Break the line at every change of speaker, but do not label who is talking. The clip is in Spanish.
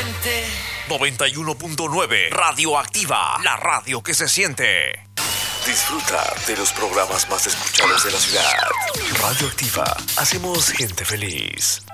siente.
91.9 Radioactiva, la radio que se siente. Disfruta de los programas más escuchados de la ciudad. Radioactiva, hacemos gente feliz.